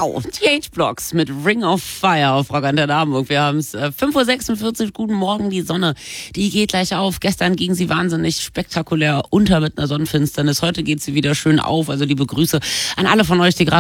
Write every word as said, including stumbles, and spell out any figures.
Wow, die H-Blocks mit Ring of Fire auf Rock Antenne Hamburg. Wir haben es äh, fünf Uhr sechsundvierzig, guten Morgen, die Sonne, die geht gleich auf. Gestern ging sie wahnsinnig spektakulär unter mit einer Sonnenfinsternis. Heute geht sie wieder schön auf. Also liebe Grüße an alle von euch, die gerade